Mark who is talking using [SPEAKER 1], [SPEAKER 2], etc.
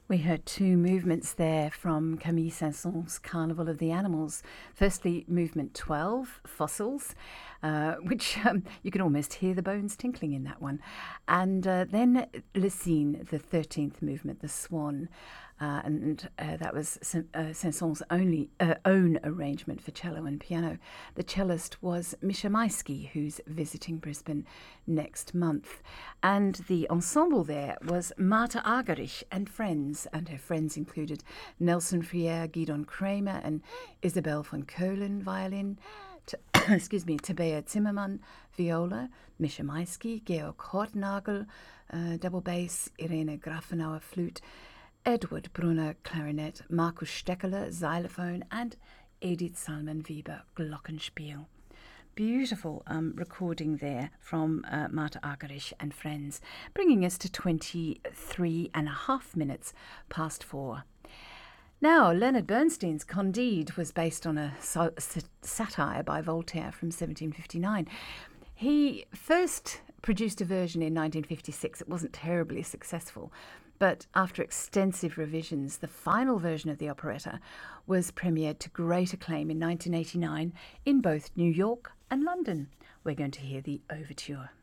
[SPEAKER 1] We heard two movements there from Camille Saint-Saëns' Carnival of the Animals. Firstly, movement 12, Fossils, which you can almost hear the bones tinkling in that one. And then Le Cygne, the 13th movement, the Swan. That was Saint-Saëns' own arrangement for cello and piano. The cellist was Misha Maisky, who's visiting Brisbane next month. And the ensemble there was Marta Argerich and friends, and her friends included Nelson Friere, Gidon Kramer, and Isabel von Keulen, violin, Tabea Zimmermann, viola, Misha Maisky, Georg Hortnagel, double bass, Irene Grafenauer, flute, Edward Brunner, clarinet, Markus Steckeler, xylophone, and Edith Salmon-Weber, glockenspiel. Beautiful recording there from Marta Argerich and friends, bringing us to 23 and a half minutes past 4. Now, Leonard Bernstein's Candide was based on a satire by Voltaire from 1759. He first produced a version in 1956. It wasn't terribly successful, but after extensive revisions, the final version of the operetta was premiered to great acclaim in 1989 in both New York and London. We're going to hear the overture.